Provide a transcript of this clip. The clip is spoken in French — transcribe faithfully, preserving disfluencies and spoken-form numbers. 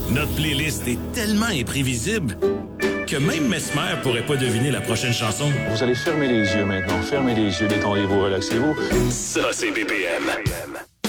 Notre playlist est tellement imprévisible que même Mesmer pourrait pas deviner la prochaine chanson. Vous allez fermer les yeux maintenant. Fermez les yeux, détendez-vous, relaxez-vous. Ça, c'est B P M.